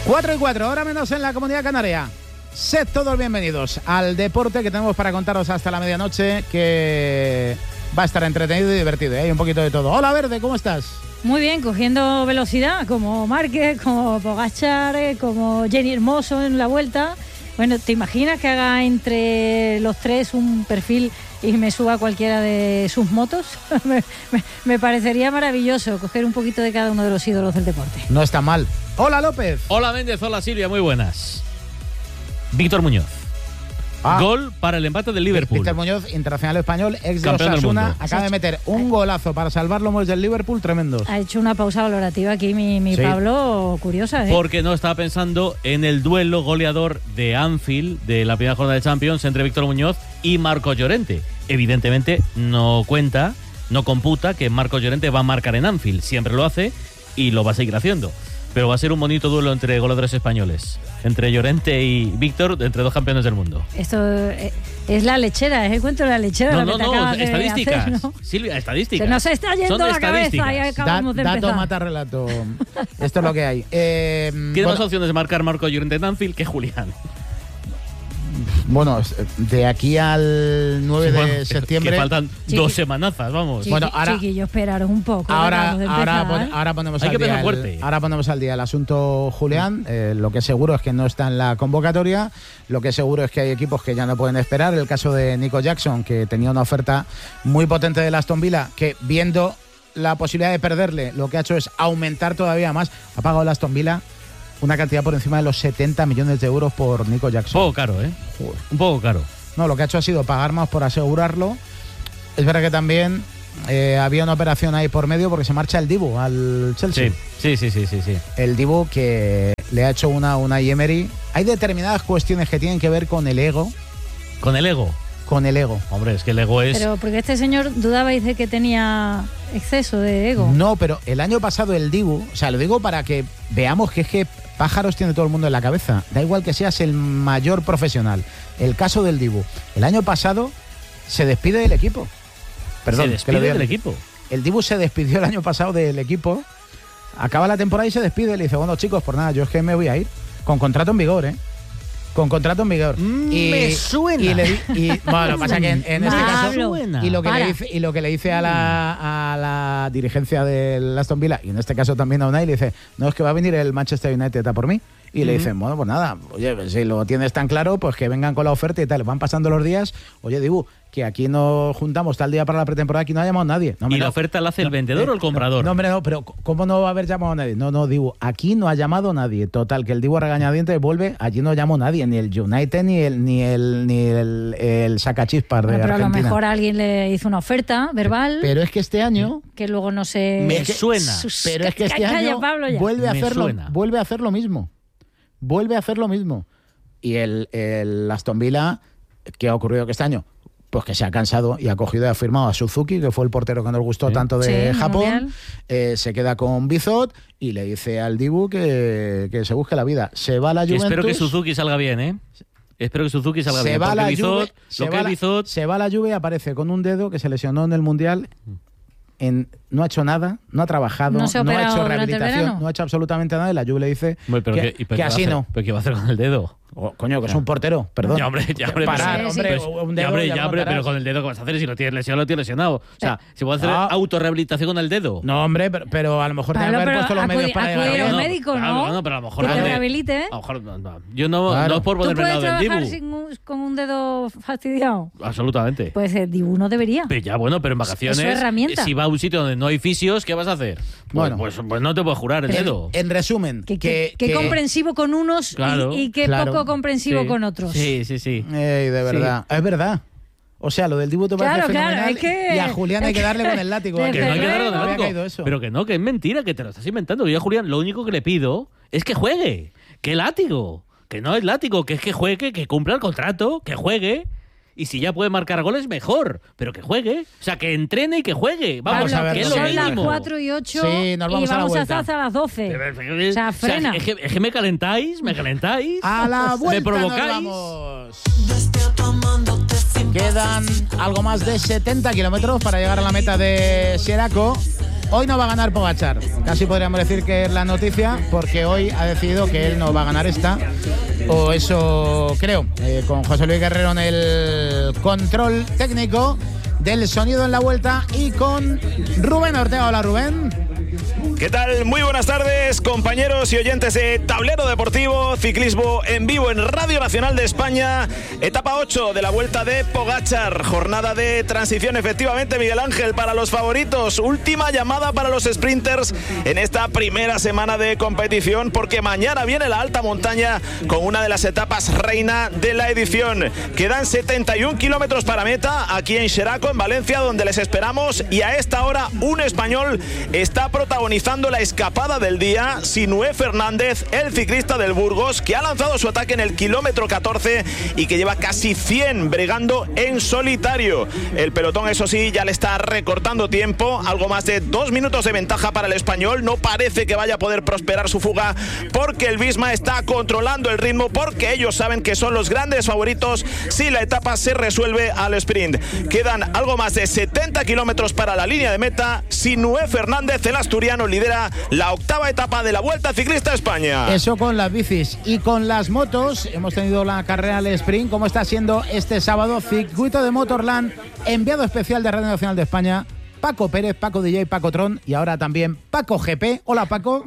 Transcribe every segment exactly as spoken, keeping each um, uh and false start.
cuatro y cuatro, hora menos en la Comunidad Canaria. Sed todos bienvenidos al deporte que tenemos para contaros hasta la medianoche, que va a estar entretenido y divertido, ¿eh? Hay un poquito de todo. Hola, Verde, ¿cómo estás? Muy bien, cogiendo velocidad, como Márquez, como Pogačar, como Jenny Hermoso en la Vuelta. Bueno, ¿te imaginas que haga entre los tres un perfil y me suba cualquiera de sus motos? me, me, me parecería maravilloso coger un poquito de cada uno de los ídolos del deporte. No está mal. Hola, López. Hola, Méndez. Hola, Silvia. Muy buenas. Víctor Muñoz. Ah. Gol para el empate del Liverpool. Víctor Muñoz, internacional español, ex de Osasuna, acaba de meter un golazo para salvar lomos del Liverpool, tremendo. Ha hecho una pausa valorativa aquí mi, mi sí. Pablo, curiosa, ¿eh? Porque no estaba pensando en el duelo goleador de Anfield de la primera jornada de Champions entre Víctor Muñoz y Marcos Llorente. Evidentemente no cuenta, no computa que Marcos Llorente va a marcar en Anfield. Siempre lo hace y lo va a seguir haciendo. Pero va a ser un bonito duelo entre goleadores españoles, entre Llorente y Víctor, entre dos campeones del mundo. Esto es la lechera, es el cuento de la lechera. No, lo no, que te no, acabas estadísticas. De hacer, ¿no? Silvia, estadísticas. Se nos está yendo Son la cabeza y acabamos da, de empezar. Dato mata relato. Esto es lo que hay. Eh, Tiene bueno, más opciones de marcar Marco Llorente en Anfield que Julián. Bueno, de aquí al nueve sí, bueno, de septiembre... Que faltan Chiqui, dos semanazas, vamos. Chiqui, bueno, ahora, chiquillo, esperaros un poco. Ahora, ahora, pon, ahora, ponemos Hay al que día fuerte. El, ahora ponemos al día el asunto Julián. Eh, lo que es seguro es que no está en la convocatoria. Lo que es seguro es que hay equipos que ya no pueden esperar. El caso de Nico Jackson, que tenía una oferta muy potente del Aston Villa, que viendo la posibilidad de perderle, lo que ha hecho es aumentar todavía más. Ha pagado el Aston Villa una cantidad por encima de los setenta millones de euros por Nico Jackson. Un poco caro, ¿eh? Joder. Un poco caro. No, lo que ha hecho ha sido pagar más por asegurarlo. Es verdad que también eh, había una operación ahí por medio porque se marcha el Dibu al Chelsea. Sí, sí, sí, sí, sí. El Dibu que le ha hecho una, una Emery. Hay determinadas cuestiones que tienen que ver con el ego. ¿Con el ego? Con el ego. Hombre, es que el ego es... Pero porque este señor dudaba y dice que tenía exceso de ego. No, pero el año pasado el Dibu, o sea, lo digo para que veamos que es que pájaros tiene todo el mundo en la cabeza. Da igual que seas el mayor profesional. El caso del Dibu. El año pasado se despide del equipo. Perdón, se despide que del equipo. El Dibu se despidió el año pasado del equipo. Acaba la temporada y se despide. Le dice, bueno, chicos, por nada, yo es que me voy a ir. Con contrato en vigor, ¿eh? Con contrato en vigor. Mm, y, me suena. Y, le, y bueno, pasa que en, en este caso suena. y lo que le dice y lo que le dice a la a la dirigencia del Aston Villa y en este caso también a Unai, le dice, no, es que va a venir el Manchester United a por mí. Y uh-huh. le dicen, bueno, pues nada, oye, si lo tienes tan claro, pues que vengan con la oferta y tal. Van pasando los días, oye, Dibu, que aquí nos juntamos tal día para la pretemporada, aquí no ha llamado a nadie. No, ¿Y no, la oferta la hace el vendedor no, o el comprador? No, hombre, no, pero ¿cómo no va a haber llamado a nadie? No, no, Dibu, aquí no ha llamado nadie. Total, que el Dibu a regañadientes vuelve, allí no llamó nadie, ni el United, ni el ni el, ni el, el sacachispas de bueno, pero Argentina. A lo mejor alguien le hizo una oferta verbal. Pero es que este año... Que luego no se... Me suena. Pero es que este Calla, año Pablo, vuelve a, hacerlo, suena. vuelve a hacer lo mismo. Vuelve a hacer lo mismo. Y el, el Aston Villa, ¿qué ha ocurrido que este año? Pues que se ha cansado y ha cogido y ha firmado a Suzuki, que fue el portero que nos gustó sí. tanto de sí, Japón. Eh, se queda con Bizot y le dice al Dibu que, que se busque la vida. Se va a la Juventus. Espero que Suzuki salga bien, ¿eh? Espero que Suzuki salga se bien. Va la Bizot, Juve, lo se, que va es la, Bizot... se va a la Juve y aparece con un dedo que se lesionó en el Mundial. En, no ha hecho nada, no ha trabajado, no, no ha hecho rehabilitación, no ha hecho absolutamente nada y la Juve le dice Hombre, pero que, que, pero que así no. ¿Pero qué va a hacer con el dedo? Oh, coño, que es un portero, perdón. Ya, hombre, ya, hombre, parar, pues, hombre, pues, un dedo, ya, hombre, ya ya, hombre pero con el dedo, ¿qué vas a hacer? Si lo tienes lesionado, lo tienes lesionado. O sea, ¿se puede hacer no. autorrehabilitación con el dedo? No, hombre, pero, pero a lo mejor claro, tiene que haber puesto los acudir, medios para acudir llegar a un no, médico, claro, ¿no? no, pero a lo mejor... Que te no, rehabilite, ¿eh? A lo mejor, no, no. Yo no, claro. no es por ponerme al lado del Dibu. Sin un, con un dedo fastidiado? Absolutamente. Pues el Dibu no debería. Pero ya, bueno, pero en vacaciones, es su herramienta. Si va a un sitio donde no hay fisios, ¿qué vas a hacer? Bueno, pues, pues, pues no te puedes jurar el en, dedo. En resumen, que, que, que, que, que comprensivo con unos claro, y, y que claro, poco comprensivo sí, con otros. Sí, sí, sí. Ey, de verdad, sí. Es verdad. O sea, lo del Dibu te parece claro, fenomenal claro, es que, y a Julián hay que darle con el látigo. Que no hay que darle con el látigo. látigo. Pero que no, que es mentira, que te lo estás inventando. Yo a Julián lo único que le pido es que juegue. Que látigo. Que no es látigo, que es que juegue, que cumpla el contrato, que juegue. Y si ya puede marcar goles, mejor. Pero que juegue. O sea, que entrene y que juegue. Vamos, Pablo, a ver. Que son las cuatro y ocho sí, nos vamos y vamos a, a estar hasta las doce. O sea, frena. O sea, es, que, es que me calentáis, me calentáis. A la vuelta me provocáis. Nos vamos. Quedan algo más de setenta kilómetros para llegar a la meta de Sieraco. Hoy no va a ganar Pogačar. Casi podríamos decir que es la noticia, porque hoy ha decidido que él no va a ganar esta. O eso creo. Eh, con José Luis Guerrero en el control técnico del sonido en la vuelta y con Rubén Ortega. Hola, Rubén. ¿Qué tal? Muy buenas tardes, compañeros y oyentes de Tablero Deportivo, ciclismo en vivo en Radio Nacional de España, etapa ocho de la Vuelta de Pogačar, jornada de transición efectivamente, Miguel Ángel, para los favoritos, última llamada para los sprinters en esta primera semana de competición, porque mañana viene la alta montaña con una de las etapas reina de la edición. Quedan setenta y un kilómetros para meta aquí en Xeraco, en Valencia, donde les esperamos, y a esta hora un español está protagonizando la escapada del día, Sinué Fernández, el ciclista del Burgos, que ha lanzado su ataque en el kilómetro catorce y que lleva casi cien bregando en solitario. El pelotón, eso sí, ya le está recortando tiempo, algo más de dos minutos de ventaja para el español. No parece que vaya a poder prosperar su fuga, porque el Visma está controlando el ritmo, porque ellos saben que son los grandes favoritos si la etapa se resuelve al sprint. Quedan algo más de setenta kilómetros para la línea de meta. Sinué Fernández, el asturiano, lidera la octava etapa de la Vuelta Ciclista a España. Eso con las bicis y con las motos. Hemos tenido la carrera al sprint, como está siendo este sábado, circuito de Motorland, enviado especial de Radio Nacional de España, Paco Pérez, Paco D J, Paco Tron y ahora también Paco G P. Hola, Paco.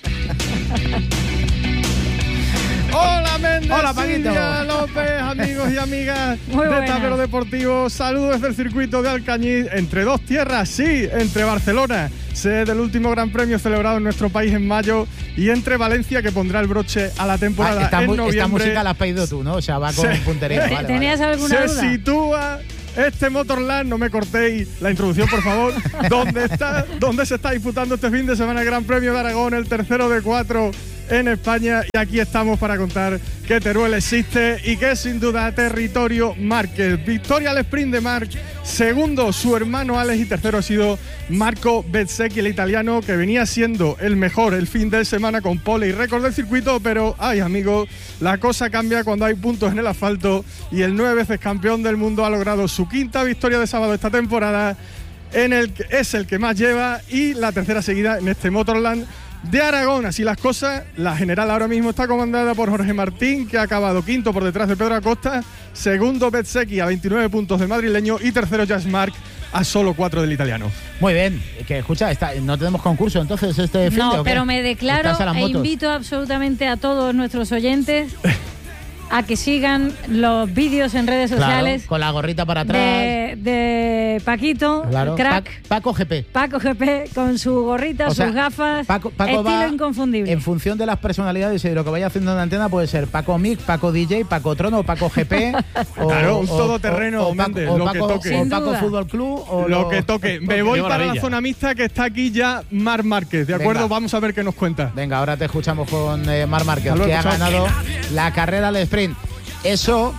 Hola, Méndez. Hola, Paquito. Silvia López, amigos y amigas Muy de buenas. Tablero Deportivo. Saludos desde el circuito de Alcañiz, entre dos tierras, sí, entre Barcelona, sede del último Gran Premio celebrado en nuestro país en mayo, y entre Valencia, que pondrá el broche a la temporada Ah, esta, en mu- noviembre. esta música la has pedido tú, ¿no? O sea, va con Sí. puntería. ¿Te- Vale, ¿Tenías vale. alguna Se duda? sitúa este Motorland, no me cortéis la introducción, por favor, donde está, donde se está disputando este fin de semana el Gran Premio de Aragón, el tercero de cuatro en España, y aquí estamos para contar que Teruel existe y que es sin duda territorio Márquez. Victoria al sprint de Marc, segundo su hermano Alex y tercero ha sido Marco Bezzecchi, el italiano, que venía siendo el mejor el fin de semana con pole y récord del circuito, pero ay amigos, la cosa cambia cuando hay puntos en el asfalto, y el nueve veces campeón del mundo ha logrado su quinta victoria de sábado esta temporada, en el que es el que más lleva, y la tercera seguida en este Motorland de Aragón. Así las cosas, la general ahora mismo está comandada por Jorge Martín, que ha acabado quinto por detrás de Pedro Acosta, segundo Bezzecchi a veintinueve puntos del madrileño y tercero Jazz Marc a solo cuatro del italiano. Muy bien, que escucha, está, no tenemos concurso entonces este fin de No, ¿o qué? pero me declaro ¿Estás a las e motos? invito absolutamente a todos nuestros oyentes a que sigan los vídeos en redes Claro, sociales con la gorrita para atrás. de, de Paquito, Claro. crack, Pa- Paco G P. Paco G P, con su gorrita, O sea, sus gafas, Paco, Paco estilo va inconfundible. en función de las personalidades y de lo que vaya haciendo en la antena, puede ser Paco Mic, Paco D J, Paco Trono, Paco G P. o, Claro, un o- todoterreno, o, o Paco, Méndez, o lo Paco- que toque. o Sin Paco duda. Fútbol Club. O Lo que toque. Me voy Qué para la maravilla. zona mixta, que está aquí ya Marc Márquez, ¿de acuerdo? Venga. Vamos a ver qué nos cuenta. Venga, ahora te escuchamos con eh, Marc Márquez, Hasta luego, que ha chao. ganado la carrera al sprint. Eso.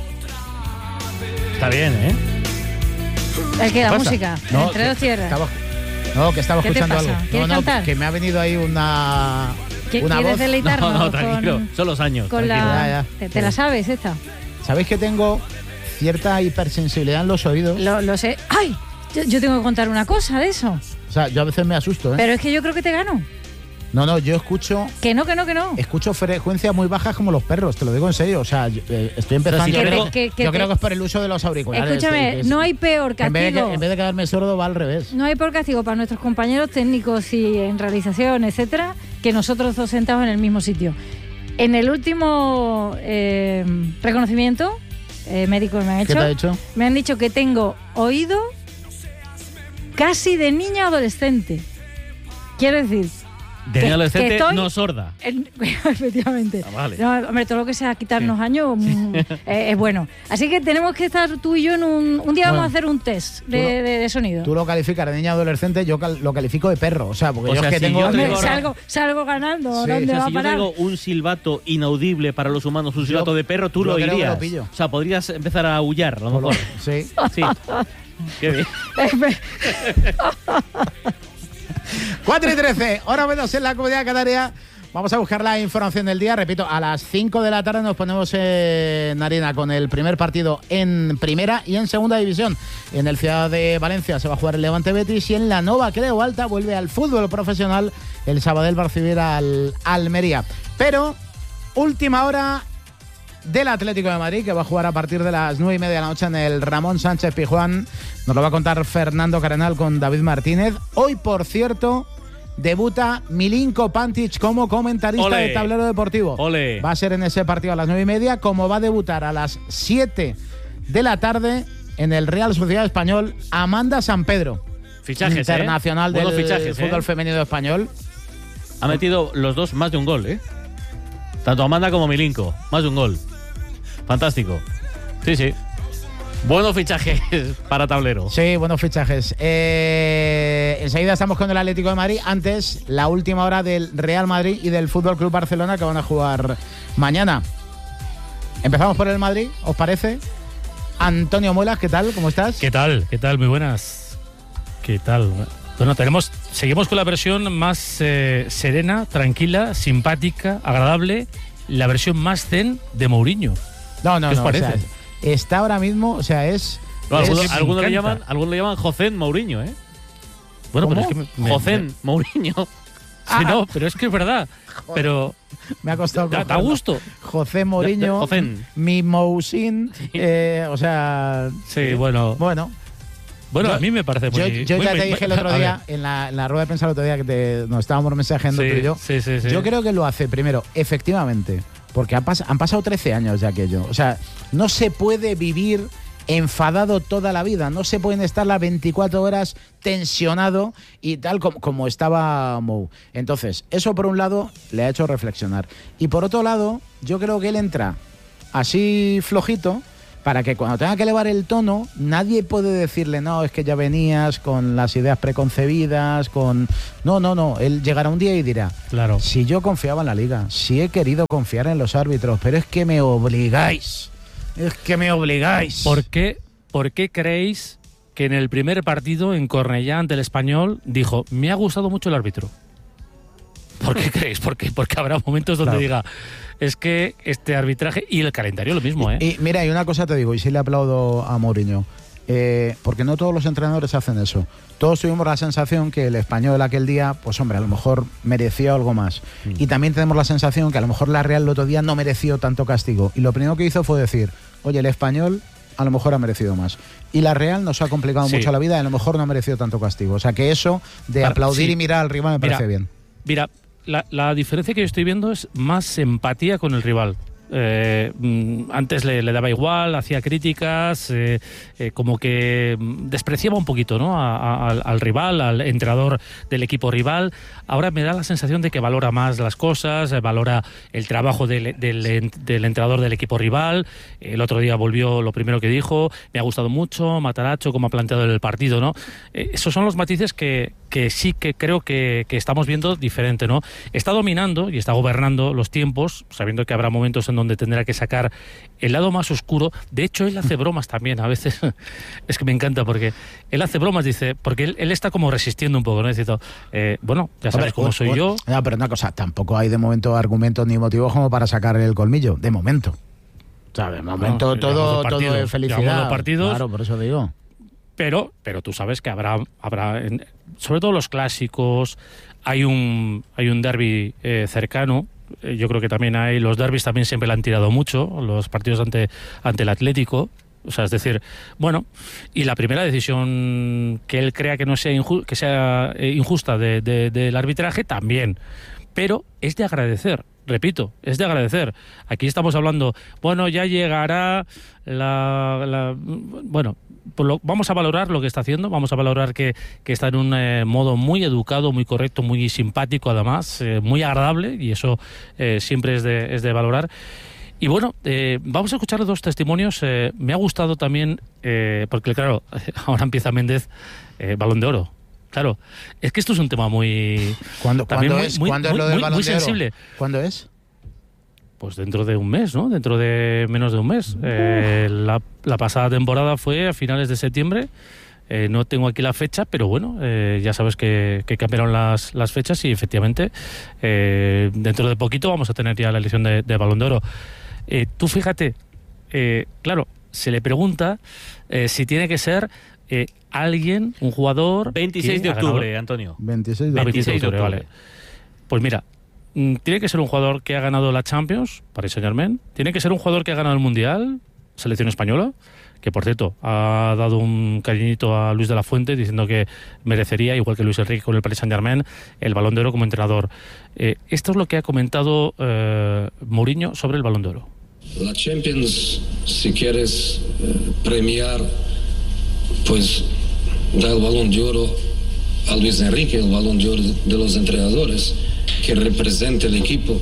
Está bien, ¿eh? El que la pasa? música, No, entre que dos tierras. estaba- no, que estaba ¿Qué te escuchando pasa? algo. ¿Quieres no, no, cantar? que me ha venido ahí una. ¿Qui- una ¿Quieres voz. deleitarnos No, no, tranquilo. con, Son los años. con tranquilo. la... Ya, ya. ¿Te, te la sabes esta? ¿Sabéis que tengo cierta hipersensibilidad en los oídos? Lo, lo sé. ¡Ay! Yo, yo tengo que contar una cosa de eso. O sea, yo a veces me asusto, ¿eh? Pero es que yo creo que te gano. No, no, yo escucho Que no, que no, que no. escucho frecuencias muy bajas como los perros, te lo digo en serio. O sea, yo, eh, estoy empezando. si yo te- creo, que- que- que yo te- creo que es por el uso de los auriculares. Escúchame, que es- no hay peor en vez, de, castigo. que- en vez de quedarme sordo, va al revés. No hay peor castigo para nuestros compañeros técnicos y en realización, etcétera, que nosotros dos sentados en el mismo sitio. En el último eh, reconocimiento eh, médico que me han ¿Qué hecho, te ha hecho? me han dicho que tengo oído casi de niña adolescente. Quiero decir, De que- niña adolescente, que estoy- no sorda. en- efectivamente. Ah, vale. No, hombre, todo lo que sea quitarnos años mm, eh, es bueno. Así que tenemos que estar tú y yo en un... Un día Bueno, vamos a hacer un test de, tú lo- de- de sonido. Tú lo calificas de niña adolescente, yo cal- lo califico de perro. O sea, porque O yo sea, es que si tengo. yo te Hombre, digo- salgo, salgo ganando. Sí. ¿Dónde O sea, va si a yo parar? tengo un silbato inaudible para los humanos, un silbato Yo- de perro, tú yo lo creo que lo oirías. pillo. O sea, podrías empezar a aullar, a lo mejor. Sí. Sí. Qué bien. cuatro y trece, hora menos en la Comunidad Canaria. Vamos a buscar la información del día. Repito, a las cinco de la tarde nos ponemos en harina con el primer partido en primera y en segunda división. En el Ciudad de Valencia se va a jugar el Levante Betis y en la Nova Creu Alta vuelve al fútbol profesional el Sabadell va a recibir al Almería. Pero última hora del Atlético de Madrid, que va a jugar a partir de las nueve y media de la noche en el Ramón Sánchez Pizjuán. Nos lo va a contar Fernando Cardenal con David Martínez. Hoy, por cierto, debuta Milinko Pantic como comentarista Ole. de Tablero Deportivo. Ole. Va a ser en ese partido a las nueve y media, como va a debutar a las siete de la tarde en el Real Sociedad Español Amanda San Pedro. Fichajes, internacional ¿eh? del fichajes, fútbol ¿eh? femenino español. Ha metido los dos más de un gol, ¿eh? Tanto Amanda como Milinko, más de un gol. Fantástico. Sí, sí. Buenos fichajes para Tablero. Sí, buenos fichajes. Eh, enseguida estamos con el Atlético de Madrid. Antes, la última hora del Real Madrid y del F C Barcelona, que van a jugar mañana. Empezamos por el Madrid, ¿os parece? Antonio Muelas, ¿qué tal? ¿Cómo estás? ¿Qué tal? ¿Qué tal? Muy buenas. ¿Qué tal? Bueno, tenemos, seguimos con la versión más eh, serena, tranquila, simpática, agradable, la versión más zen de Mourinho. No, no, ¿Qué os no. parece? O sea, está ahora mismo, o sea, es. No, es algunos, algunos le encanta. llaman, algunos le llaman José Mourinho, ¿eh? Bueno, ¿Cómo? pero es que me, me- José me- Mourinho. sí, no, pero es que es verdad. Pero me ha costado. da, da cogerlo. gusto. José Mourinho, José. mi Mousin, eh, o sea. Sí, bueno. Bueno, Bueno, yo- a mí me parece yo, muy... yo muy- ya muy- te dije el otro a día, ver. en la, en la rueda de prensa el otro día que te, nos estábamos mensajeando Sí, tú y yo. sí, sí, sí. Yo creo que lo hace primero, efectivamente, porque han, pas- han pasado trece años de aquello. O sea, no se puede vivir enfadado toda la vida, no se pueden estar las veinticuatro horas tensionado y tal como, como estaba Mou. Entonces, eso por un lado le ha hecho reflexionar. Y por otro lado, yo creo que él entra así flojito para que cuando tenga que elevar el tono, nadie puede decirle, no, es que ya venías con las ideas preconcebidas, con... No, no, no, él llegará un día y dirá, Claro. si yo confiaba en la liga, si he querido confiar en los árbitros, pero es que me obligáis, es que me obligáis. ¿Por qué, ¿Por qué creéis que en el primer partido en Cornellá ante el Español dijo, me ha gustado mucho el árbitro? ¿Por qué creéis? ¿Por qué? Porque habrá momentos donde Claro. diga, es que este arbitraje y el calendario lo mismo, ¿eh? Y, y mira, y una cosa te digo, y sí le aplaudo a Mourinho, eh, porque no todos los entrenadores hacen eso. Todos tuvimos la sensación que el Español aquel día, pues hombre, a lo mejor mereció algo más. Mm. Y también tenemos la sensación que a lo mejor la Real el otro día no mereció tanto castigo. Y lo primero que hizo fue decir, oye, el Español a lo mejor ha merecido más. Y la Real nos ha complicado Sí. mucho la vida y a lo mejor no ha merecido tanto castigo. O sea que eso de Para- aplaudir sí. y mirar al rival me Mira, parece bien. Mira, la, la diferencia que yo estoy viendo es más empatía con el rival. Eh, mm, antes le, le daba igual, hacía críticas, eh, eh, como que mm, despreciaba un poquito, ¿no? a- a- al, al rival, al entrenador del equipo rival. Ahora me da la sensación de que valora más las cosas, eh, valora el trabajo del, del, en- del entrenador del equipo rival. El otro día volvió lo primero que dijo, me ha gustado mucho, Mataracho, como ha planteado el partido, ¿no? Eh, esos son los matices que, que sí que creo que, que estamos viendo diferente, ¿no? Está dominando y está gobernando los tiempos, sabiendo que habrá momentos en donde tendrá que sacar el lado más oscuro. De hecho, él hace bromas también, a veces. Es que me encanta porque él hace bromas, dice, porque él, él está como resistiendo un poco, ¿no? Dice, eh, bueno, ya sabes Hombre, cómo un- soy un- yo. No, pero una cosa, tampoco hay de momento argumentos ni motivos como para sacar el colmillo, de momento. O sea, de momento No, todo, llevamos dos todo partidos, es felicidad. llevamos dos partidos. Claro, por eso digo. Pero, pero tú sabes que habrá, habrá en- sobre todo los clásicos, hay un, hay un derbi eh, cercano. Eh, Yo creo que también hay, los derbis también siempre le han tirado mucho, los partidos ante, ante el Atlético. O sea, es decir, bueno, y la primera decisión que él crea que no sea, inju- que sea eh, injusta de- de- del arbitraje, también. Pero es de agradecer, repito, es de agradecer. Aquí estamos hablando, bueno, ya llegará la... la- bueno, pues lo- vamos a valorar lo que está haciendo, vamos a valorar que, que está en un eh, modo muy educado, muy correcto, muy simpático además, eh, muy agradable, y eso eh, siempre es de, es de valorar. Y bueno, eh, vamos a escuchar dos testimonios. Eh, me ha gustado también, eh, porque claro, ahora empieza Méndez, eh, Balón de Oro. Claro, es que esto es un tema muy... ¿Cuándo, también ¿cuándo muy- es, muy- ¿cuándo es muy- lo del muy- Balón muy de Oro? sensible. ¿Cuándo es? Pues dentro de un mes, ¿no? Dentro de menos de un mes. Eh, la, la pasada temporada fue a finales de septiembre. Eh, no tengo aquí la fecha, pero bueno, eh, ya sabes que, que cambiaron las, las fechas y efectivamente eh, dentro de poquito vamos a tener ya la elección de, de Balón de Oro. Eh, tú fíjate, eh, claro, se le pregunta eh, si tiene que ser eh, alguien, un jugador... veintiséis de octubre, Antonio. veintiséis de Ah, octubre. veintiséis de octubre, vale. Pues mira, tiene que ser un jugador que ha ganado la Champions, Paris Saint-Germain. Tiene que ser un jugador que ha ganado el Mundial, selección española, que por cierto ha dado un cariñito a Luis de la Fuente diciendo que merecería, igual que Luis Enrique con el Paris Saint-Germain, el Balón de Oro como entrenador. Eh, esto es lo que ha comentado eh, Mourinho sobre el Balón de Oro. La Champions, si quieres eh, premiar, pues da el Balón de Oro a Luis Enrique, el Balón de Oro de los entrenadores, que representa el equipo.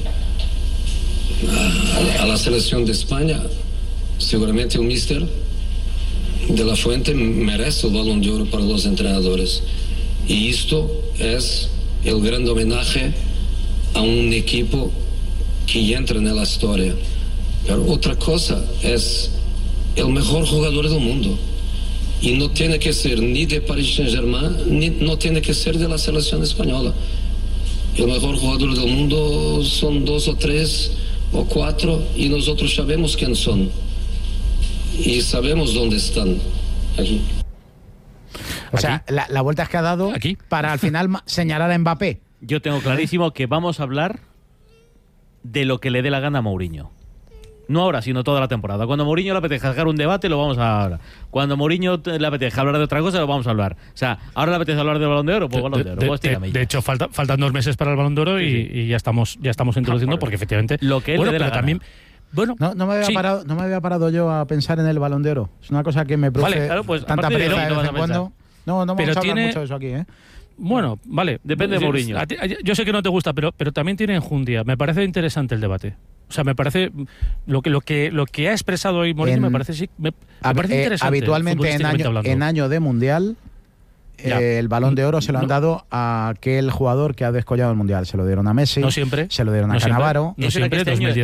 A, a la selección de España, seguramente el míster de la Fuente merece el Balón de Oro para los entrenadores. Y esto es el gran homenaje a un equipo que entra en la historia. Pero otra cosa es el mejor jugador del mundo. Y no tiene que ser ni de Paris Saint-Germain, ni no tiene que ser de la selección española. El mejor jugador del mundo son dos o tres o cuatro y nosotros sabemos quién son. Y sabemos dónde están. Aquí. O sea, la, la vuelta es que ha dado Aquí. para al final ma- señalar a Mbappé. Yo tengo clarísimo que vamos a hablar de lo que le dé la gana a Mourinho. No ahora, sino toda la temporada. Cuando Mourinho le apetezca sacar un debate, lo vamos a hablar. Cuando Mourinho le apetezca hablar de otra cosa, lo vamos a hablar. O sea, ahora le apetece hablar del Balón de Oro, pues Balón de Oro. De, Pues de- tírame de ya. hecho, falta, faltan dos meses para el Balón de Oro y, Sí, sí. y ya estamos ya estamos introduciendo porque efectivamente... Lo que él bueno, le dé la pero gana. también... Bueno, No, no, me había sí. parado, no me había parado yo a pensar en el Balón de Oro. Es una cosa que me produce Vale, claro, pues, a tanta partir de pereza hoy de no vez vas en a cuando. No, no Pero vamos a hablar tiene- mucho de eso aquí, ¿eh? Bueno, vale. Depende de Sí, Mourinho. a ti- a- Yo sé que no te gusta, pero, pero también tiene enjundia. Me parece interesante el debate. O sea, me parece lo que lo que lo que ha expresado hoy Mourinho En- me parece sí, me, me Hab- parece eh, interesante. habitualmente en futbolísticamente año, hablando. en año de Mundial, Ya. eh, el Balón de Oro se lo han No. dado a aquel jugador que ha descollado el Mundial. Se lo dieron a Messi, No siempre. se lo dieron a No siempre. Cannavaro. No Es verdad que siempre, este año, dos mil